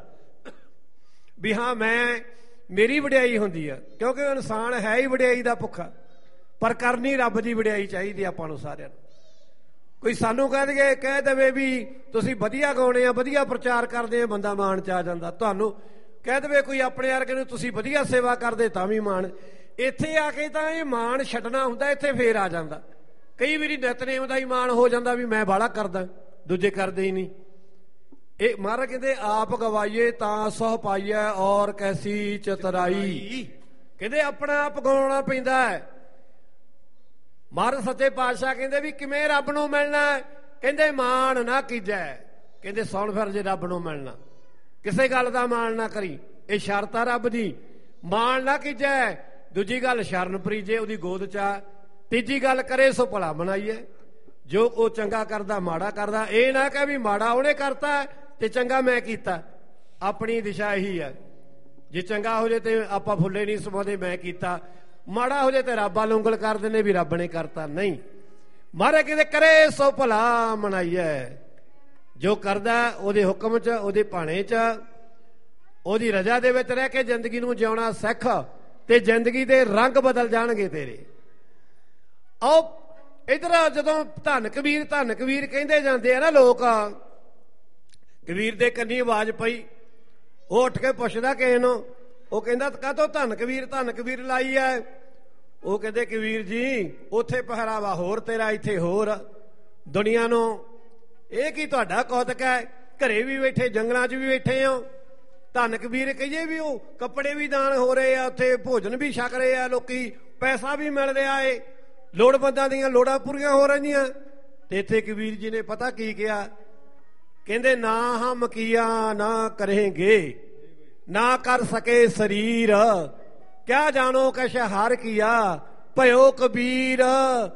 A: ਵੀ ਹਾਂ ਮੇਰੀ ਵਡਿਆਈ ਹੁੰਦੀ ਆ, ਕਿਉਂਕਿ ਇਨਸਾਨ ਹੈ ਹੀ ਵਡਿਆਈ ਦਾ ਭੁੱਖਾ, ਪਰ ਕਰਨੀ ਰੱਬ ਦੀ ਵਡਿਆਈ ਚਾਹੀਦੀ ਆਪਾਂ ਨੂੰ ਸਾਰਿਆਂ ਨੂੰ। ਕੋਈ ਸਾਨੂੰ ਕਹਿ ਦੇਵੇ ਵੀ ਤੁਸੀਂ ਵਧੀਆ ਗਾਉਣੇ ਆ, ਵਧੀਆ ਪ੍ਰਚਾਰ ਕਰਦੇ ਆ, ਬੰਦਾ ਮਾਣ 'ਚ ਆ ਜਾਂਦਾ। ਤੁਹਾਨੂੰ ਕਹਿ ਦੇਵੇ ਕੋਈ ਆਪਣੇ ਵਰਗੇ ਨੂੰ ਤੁਸੀਂ ਵਧੀਆ ਸੇਵਾ ਕਰਦੇ ਤਾਂ ਵੀ ਮਾਣ। ਇੱਥੇ ਆ ਕੇ ਤਾਂ ਇਹ ਮਾਣ ਛੱਡਣਾ ਹੁੰਦਾ, ਇੱਥੇ ਫੇਰ ਆ ਜਾਂਦਾ। ਕਈ ਵਾਰੀ ਨਿਤਨੇਮ ਦਾ ਹੀ ਮਾਣ ਹੋ ਜਾਂਦਾ ਵੀ ਮੈਂ ਬਾਹਲਾ ਕਰਦਾ, ਦੂਜੇ ਕਰਦੇ ਹੀ ਨਹੀਂ। ਇਹ ਮਹਾਰਾਜ ਕਹਿੰਦੇ ਆਪ ਗਵਾਈਏ ਤਾਂ ਸਹੁ ਪਾਈਏ ਔਰ ਕੈਸੀ ਚਤਰਾਈ। ਕਹਿੰਦੇ ਆਪਣਾ ਆਪ ਗਾਉਣਾ ਪੈਂਦਾ ਹੈ। ਮਹਾਰਾਜ ਸੱਚੇ ਪਾਤਸ਼ਾਹ ਕਹਿੰਦੇ ਵੀ ਕਿਵੇਂ ਰੱਬ ਨੂੰ ਮਿਲਣਾ, ਕਹਿੰਦੇ ਮਾਣ ਨਾ ਕੀਜੈ। ਕਹਿੰਦੇ ਸੁਣ ਫਿਰ, ਜੇ ਰੱਬ ਨੂੰ ਮਿਲਣਾ ਕਿਸੇ ਗੱਲ ਦਾ ਮਾਣ ਨਾ ਕਰੀ, ਇਹ ਸ਼ਰਤ ਆ ਰੱਬ ਦੀ, ਮਾਣ ਨਾ ਕੀਜੈ। ਦੂਜੀ ਗੱਲ ਸ਼ਰਨ ਪ੍ਰੀਜੇ, ਉਹਦੀ ਗੋਦ 'ਚ ਆ। ਤੀਜੀ ਗੱਲ, ਕਰੇ ਸੋ ਭਲਾ ਬਣਾਈਏ। ਜੋ ਉਹ ਚੰਗਾ ਕਰਦਾ ਮਾੜਾ ਕਰਦਾ, ਇਹ ਨਾ ਕਹਿ ਵੀ ਮਾੜਾ ਉਹਨੇ ਕਰਤਾ ਤੇ ਚੰਗਾ ਮੈਂ ਕੀਤਾ। ਆਪਣੀ ਦਿਸ਼ਾ ਇਹੀ ਹੈ, ਜੇ ਚੰਗਾ ਹੋ ਜੇ ਤੇ ਆਪਾਂ ਫੁੱਲੇ ਨਹੀਂ ਸਮਾਉਂਦੇ ਮੈਂ ਕੀਤਾ, ਮਾੜਾ ਹੋ ਜੇ ਤੇ ਰੱਬ ਵੱਲ ਉਂਗਲ ਕਰ ਦਿੰਦੇ ਵੀ ਰੱਬ ਨੇ ਕਰਤਾ। ਨਹੀਂ, ਮਹਾਰਾਜ ਕਹਿੰਦੇ ਕਰੇ ਸੋ ਭਲਾ ਮਨਾਈਏ। ਜੋ ਕਰਦਾ ਉਹਦੇ ਹੁਕਮ 'ਚ, ਉਹਦੇ ਭਾਣੇ 'ਚ, ਉਹਦੀ ਰਜ਼ਾ ਦੇ ਵਿੱਚ ਰਹਿ ਕੇ ਜ਼ਿੰਦਗੀ ਨੂੰ ਜਿਉਣਾ ਸਿੱਖ ਤੇ ਜ਼ਿੰਦਗੀ ਦੇ ਰੰਗ ਬਦਲ ਜਾਣਗੇ ਤੇਰੇ। ਆਓ ਇੱਧਰ ਜਦੋਂ ਧੰਨ ਕਬੀਰ ਕਹਿੰਦੇ ਜਾਂਦੇ ਆ ਨਾ ਲੋਕ, ਕਬੀਰ ਦੇ ਕੰਨੀ ਆਵਾਜ਼ ਪਈ, ਉਹ ਉੱਠ ਕੇ ਪੁੱਛਦਾ ਕਿਸੇ ਨੂੰ, ਉਹ ਕਹਿੰਦਾ ਕਾਹਤੋਂ ਧੰਨ ਕਬੀਰ ਲਾਈ ਐ? ਉਹ ਕਹਿੰਦੇ ਕਬੀਰ ਜੀ ਉੱਥੇ ਪਹਿਰਾਵਾ ਹੋਰ, ਤੇਰਾ ਇੱਥੇ ਹੋਰ। ਦੁਨੀਆ ਨੂੰ ਇਹ ਕੀ ਤੁਹਾਡਾ ਕੌਤਕ ਹੈ? ਘਰੇ ਵੀ ਬੈਠੇ, ਜੰਗਲਾਂ 'ਚ ਵੀ ਬੈਠੇ ਹੋ। ਧੰਨ ਕਬੀਰ ਕਹੀਏ ਵੀ ਉਹ ਕੱਪੜੇ ਵੀ ਦਾਨ ਹੋ ਰਹੇ ਆ, ਉੱਥੇ ਭੋਜਨ ਵੀ ਛਕ ਰਹੇ ਆ ਲੋਕੀ, ਪੈਸਾ ਵੀ ਮਿਲ ਰਿਹਾ ਏ, ਲੋੜਵੰਦਾਂ ਦੀਆਂ ਲੋੜਾਂ ਪੂਰੀਆਂ ਹੋ ਰਹੀਆਂ। ਤੇ ਇੱਥੇ ਕਬੀਰ ਜੀ ਨੇ ਪਤਾ ਕੀ ਕਿਹਾ? ਕਹਿੰਦੇ ਨਾ ਹਮ ਕੀਆ ਨਾ ਕਰੇਂਗੇ, ਨਾ ਕਰ ਸਕੇ ਸਰੀਰ, ਕਿਆ ਜਾਣੋ ਕਛ ਹਾਰ ਕੀਆ, ਭਇਓ ਕਬੀਰ।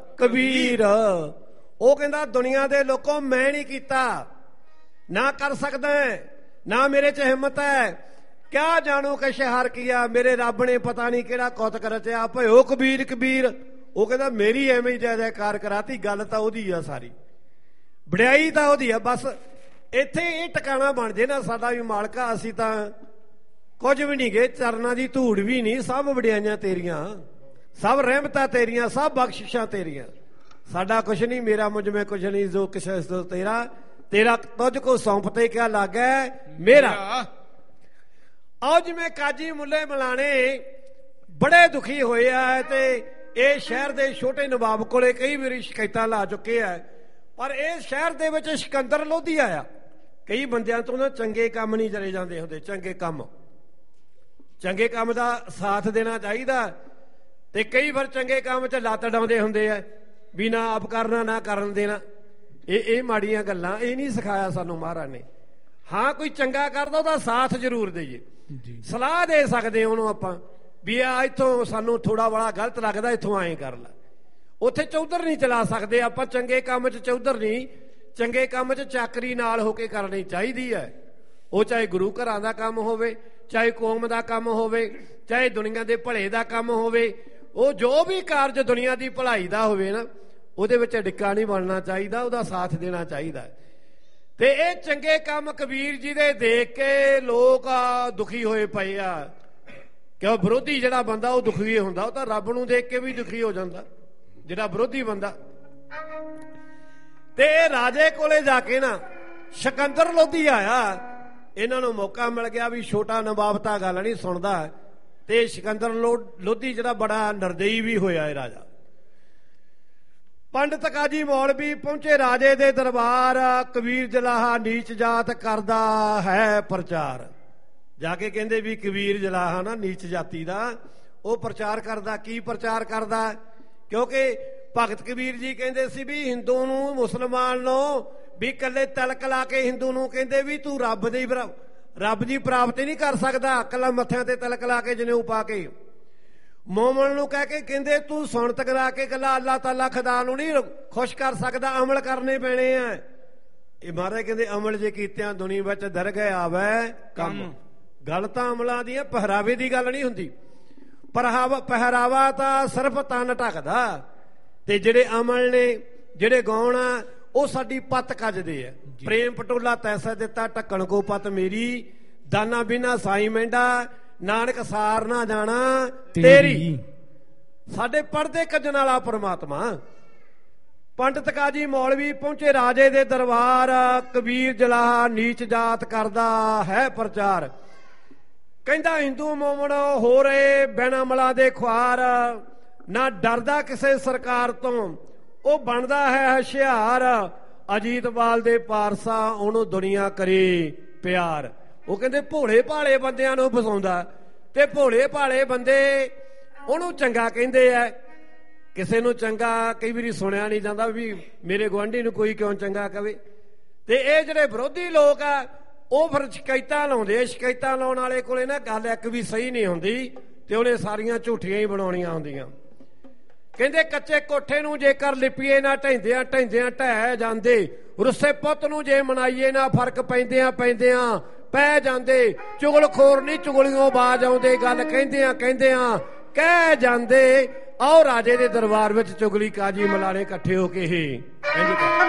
A: ਉਹ ਕਹਿੰਦਾ ਦੁਨੀਆ ਦੇ ਲੋਕੋ ਮੈਂ ਨਹੀਂ ਕੀਤਾ, ਨਾ ਕਰ ਸਕਦਾ, ਨਾ ਮੇਰੇ 'ਚ ਹਿੰਮਤ ਹੈ, ਕਿਆ ਜਾਣੋ ਕਛ ਹਾਰ ਕੀਆ, ਮੇਰੇ ਰੱਬ ਨੇ ਪਤਾ ਨਹੀਂ ਕਿਹੜਾ ਕੌਤਕ ਰਚਿਆ, ਭਇਓ ਕਬੀਰ। ਉਹ ਕਹਿੰਦਾ ਮੇਰੀ ਐਵੇਂ ਹੀ ਜੈ ਜੈਕਾਰ ਕਰਾਤੀ। ਗੱਲ ਤਾਂ ਉਹਦੀ ਆ ਸਾਰੀ, ਵਡਿਆਈ ਤਾਂ ਉਹਦੀ ਆ। ਬਸ ਇੱਥੇ ਇਹ ਟਿਕਾਣਾ ਬਣ ਜੇ ਨਾ ਸਾਡਾ ਵੀ ਮਾਲਕਾ, ਅਸੀਂ ਤਾਂ ਕੁਝ ਵੀ ਨਹੀਂ ਗਏ, ਚਰਨਾਂ ਦੀ ਧੂੜ ਵੀ ਨਹੀਂ, ਸਭ ਵਡਿਆਈਆਂ ਤੇਰੀਆਂ, ਸਭ ਰਹਿਮਤਾਂ ਤੇਰੀਆਂ, ਸਭ ਬਖਸ਼ਿਸ਼ਾਂ ਤੇਰੀਆਂ। ਸਾਡਾ ਕੁਛ ਨਹੀਂ, ਮੇਰਾ ਮੁਝ में कुछ नहीं, जो किस तेरा तुझ को सौंपते क्या लागे मेरा। आओ जिवें काजी मुल्ले मलाने बड़े दुखी होए आ ते ਇਹ ਸ਼ਹਿਰ ਦੇ ਛੋਟੇ ਨਵਾਬ ਕੋਲੇ ਕਈ ਵਾਰੀ ਸ਼ਿਕਾਇਤਾਂ ਲਾ ਚੁੱਕੇ ਆ, ਪਰ ਇਹ ਸ਼ਹਿਰ ਦੇ ਵਿੱਚ ਸਿਕੰਦਰ ਲੋਧੀ ਆਇਆ। ਕਈ ਬੰਦਿਆਂ ਤੋਂ ਨਾ ਚੰਗੇ ਕੰਮ ਨਹੀਂ ਚਲੇ ਜਾਂਦੇ ਹੁੰਦੇ, ਚੰਗੇ ਕੰਮ ਦਾ ਸਾਥ ਦੇਣਾ ਚਾਹੀਦਾ, ਤੇ ਕਈ ਵਾਰ ਚੰਗੇ ਕੰਮ 'ਚ ਲੱਤ ਡਾਉਂਦੇ ਹੁੰਦੇ ਆ ਵੀ ਨਾ ਆਪ ਕਰਨਾ ਨਾ ਕਰਨ ਦੇਣਾ। ਇਹ ਮਾੜੀਆਂ ਗੱਲਾਂ, ਇਹ ਨਹੀਂ ਸਿਖਾਇਆ ਸਾਨੂੰ ਮਹਾਰਾਜ ਨੇ। ਹਾਂ ਕੋਈ ਚੰਗਾ ਕਰਦਾ ਉਹਦਾ ਸਾਥ ਜ਼ਰੂਰ ਦੇਈਏ, ਸਲਾਹ ਦੇ ਸਕਦੇ ਉਹਨੂੰ ਆਪਾਂ ਵੀ ਆ ਇੱਥੋਂ ਸਾਨੂੰ ਥੋੜਾ ਬੜਾ ਗਲਤ ਲੱਗਦਾ, ਇੱਥੋਂ ਐਂ ਕਰ ਲੈ। ਉੱਥੇ ਚੌਧਰ ਨਹੀਂ ਚਲਾ ਸਕਦੇ ਆਪਾਂ, ਚੰਗੇ ਕੰਮ 'ਚ ਚੌਧਰ ਨਹੀਂ, ਚੰਗੇ ਕੰਮ 'ਚ ਚਾਕਰੀ ਨਾਲ ਹੋ ਕੇ ਕਰਨੀ ਚਾਹੀਦੀ ਹੈ। ਉਹ ਚਾਹੇ ਗੁਰੂ ਘਰਾਂ ਦਾ ਕੰਮ ਹੋਵੇ, ਚਾਹੇ ਕੌਮ ਦਾ ਕੰਮ ਹੋਵੇ, ਚਾਹੇ ਦੁਨੀਆ ਦੇ ਭਲੇ ਦਾ ਕੰਮ ਹੋਵੇ, ਉਹ ਜੋ ਵੀ ਕਾਰਜ ਦੁਨੀਆ ਦੀ ਭਲਾਈ ਦਾ ਹੋਵੇ ਨਾ, ਉਹਦੇ ਵਿੱਚ ਡਿੱਕਾ ਨਹੀਂ ਬਣਨਾ ਚਾਹੀਦਾ, ਉਹਦਾ ਸਾਥ ਦੇਣਾ ਚਾਹੀਦਾ। ਤੇ ਇਹ ਚੰਗੇ ਕੰਮ ਕਬੀਰ ਜੀ ਦੇ ਦੇਖ ਕੇ ਲੋਕ ਦੁਖੀ ਹੋਏ ਪਏ ਆ। ਕਿਉਂ? ਵਿਰੋਧੀ ਜਿਹੜਾ ਬੰਦਾ ਉਹ ਦੁਖੀ ਹੁੰਦਾ, ਉਹ ਤਾਂ ਰੱਬ ਨੂੰ ਦੇਖ ਕੇ ਵੀ ਦੁਖੀ ਹੋ ਜਾਂਦਾ ਜਿਹੜਾ ਵਿਰੋਧੀ ਬੰਦਾ। ਤੇ ਇਹ ਰਾਜੇ ਕੋਲੇ ਜਾ ਕੇ ਨਾ ਸਿਕੰਦਰ ਲੋਧੀ ਆਇਆ, ਇਹਨਾਂ ਨੂੰ ਮੌਕਾ ਮਿਲ ਗਿਆ ਵੀ ਛੋਟਾ ਨਵਾਬ ਤਾਂ ਗੱਲ ਨਹੀਂ ਸੁਣਦਾ, ਤੇ ਸਿਕੰਦਰ ਲੋਧੀ ਜਿਹੜਾ ਬੜਾ ਨਿਰਦਈ ਵੀ ਹੋਇਆ ਇਹ ਰਾਜਾ। ਪੰਡਤ ਕਾਜੀ ਮੌਲਵੀ ਪਹੁੰਚੇ ਰਾਜੇ ਦੇ ਦਰਬਾਰ, ਕਬੀਰ ਜਲਾਹਾ ਨੀਚ ਜਾਤ ਕਰਦਾ ਹੈ ਪ੍ਰਚਾਰ। ਜਾ ਕੇ ਕਹਿੰਦੇ ਵੀ ਕਬੀਰ ਜਲਾਹਾ ਨਾ ਨੀਚ ਜਾਤੀ ਦਾ ਉਹ ਪ੍ਰਚਾਰ ਕਰਦਾ। ਕੀ ਪ੍ਰਚਾਰ ਕਰਦਾ? ਕਿਉਂਕਿ ਭਗਤ ਕਬੀਰ ਜੀ ਕਹਿੰਦੇ ਸੀ ਵੀ ਹਿੰਦੂ ਨੂੰ, ਮੁਸਲਮਾਨ ਨੂੰ ਵੀ ਇਕੱਲੇ ਤਿਲਕ ਲਾ ਕੇ ਹਿੰਦੂ ਨੂੰ ਕਹਿੰਦੇ ਵੀ ਤੂੰ ਰੱਬ ਦੀ ਪ੍ਰਾਪਤੀ ਨਹੀਂ ਕਰ ਸਕਦਾ, ਇਕੱਲਾ ਮੱਥਿਆਂ ਤੇ ਤਿਲਕ ਲਾ ਕੇ ਜਨੇਊ ਪਾ ਕੇ। ਮੋਮਨ ਨੂੰ ਕਹਿ ਕੇ ਕਹਿੰਦੇ ਤੂੰ ਸੁਣਤ ਕਰਾ ਕੇ ਇਕੱਲਾ ਅੱਲਾਹ ਤਾਲਾ ਖੁਦਾ ਨੂੰ ਨਹੀਂ ਖੁਸ਼ ਕਰ ਸਕਦਾ, ਅਮਲ ਕਰਨੇ ਪੈਣੇ ਆ। ਇਹ ਮਹਾਰਾਜ ਕਹਿੰਦੇ ਅਮਲ ਜੇ ਕੀਤਿਆਂ ਦੁਨੀਆ ਵਿੱਚ ਦਰਗਹਿ ਆਵੇ ਕੰਮ। ਗੱਲ ਤਾਂ ਅਮਲਾਂ ਦੀ, ਪਹਿਰਾਵੇ ਦੀ ਗੱਲ ਨਹੀਂ ਹੁੰਦੀ। ਪਹਿਰਾਵਾ ਤਾਂ ਸਿਰਫ ਤਨ ਢੱਕਦਾ, ਤੇ ਜਿਹੜੇ ਅਮਲ ਨੇ, ਜਿਹੜੇ ਗੌਣ ਆ, ਉਹ ਸਾਡੀ ਪੱਤ ਕੱਜਦੇ ਆ। ਪ੍ਰੇਮ ਪਟੋਲਾ ਤੈਸਾ ਦਿੱਤਾ ਢੱਕਣ ਕੋ ਪੱਤ ਮੇਰੀ, ਦਾਨਾ ਬਿਨਾ ਸਾਈ ਮਹਿੰਡਾ, ਨਾਨਕ ਸਾਰ ਨਾ ਜਾਣਾ ਤੇਰੀ। ਸਾਡੇ ਪੜਦੇ ਕੱਜਣ ਵਾਲਾ ਪਰਮਾਤਮਾ। ਪੰਡਤ ਕਾਜੀ ਮੌਲਵੀ ਪਹੁੰਚੇ ਰਾਜੇ ਦੇ ਦਰਬਾਰ, ਕਬੀਰ ਜਲਾਹਾ ਨੀਚ ਜਾਤ ਕਰਦਾ ਹੈ ਪ੍ਰਚਾਰ। ਕਹਿੰਦਾ ਹਿੰਦੂ ਮੋਮਨ ਹੋ ਰਹੇ ਬਿਨਾਂ ਅਮਲਾਂ ਦੇ ਖੁਆਰ, ਨਾ ਡਰਦਾ ਕਿਸੇ ਸਰਕਾਰ ਤੋਂ, ਉਹ ਬਣਦਾ ਹੈ ਹੁਸ਼ਿਆਰ। ਅਜੀਤਵਾਲ ਦੇ ਪਾਰਸਾ ਉਹਨੂੰ ਦੁਨੀਆ ਕਰੇ ਪਿਆਰ। ਉਹ ਕਹਿੰਦੇ ਭੋਲੇ ਭਾਲੇ ਬੰਦਿਆਂ ਨੂੰ ਫਸਾਉਂਦਾ, ਤੇ ਭੋਲੇ ਭਾਲੇ ਬੰਦੇ ਉਹਨੂੰ ਚੰਗਾ ਕਹਿੰਦੇ ਆ। ਕਿਸੇ ਨੂੰ ਚੰਗਾ ਕਈ ਵਾਰੀ ਸੁਣਿਆ ਨਹੀਂ ਜਾਂਦਾ ਵੀ ਮੇਰੇ ਗੁਆਂਢੀ ਨੂੰ ਕੋਈ ਕਿਉਂ ਚੰਗਾ ਕਵੇ। ਤੇ ਇਹ ਜਿਹੜੇ ਵਿਰੋਧੀ ਲੋਕ ਆ ਉਹ ਫਿਰ ਸ਼ਿਕਾਇਤਾਂ ਲਾਉਂਦੇ। ਸ਼ਿਕਾਇਤਾਂ ਲਾਉਣ ਵਾਲੇ ਕੋਲੇ ਨਾ ਗੱਲ ਇੱਕ ਵੀ ਸਹੀ ਨਹੀਂ ਹੁੰਦੀ, ਤੇ ਉਹਨੇ ਸਾਰੀਆਂ ਝੂਠੀਆਂ ਹੀ ਬਣਾਉਣੀਆਂ ਹੁੰਦੀਆਂ। ਕਹਿੰਦੇ ਕੱਚੇ ਕੋਠੇ ਨੂੰ ਜੇਕਰ ਲਿਪੀਏ ਨਾ ਢਹਿੰਦਿਆਂ ਢਹਿੰਦਿਆਂ ਢਹਿ ਜਾਂਦੇ, ਰੁੱਸੇ ਪੁੱਤ ਨੂੰ ਜੇ ਮਨਾਈਏ ਨਾ ਫਰਕ ਪੈਂਦਿਆਂ ਪੈਂਦਿਆਂ ਪੈ ਜਾਂਦੇ। ਚੁਗਲਖੋਰ ਨਹੀਂ ਚੁਗਲੀਆਂ ਬਾਜ ਆਉਂਦੇ, ਗੱਲ ਕਹਿੰਦਿਆਂ ਕਹਿੰਦਿਆਂ ਕਹਿ ਜਾਂਦੇ। ਆਓ ਰਾਜੇ ਦੇ ਦਰਬਾਰ ਵਿੱਚ ਚੁਗਲੀ ਕਾਜੀ ਮਲਾਣੇ ਇਕੱਠੇ ਹੋ ਕੇ ਹੀ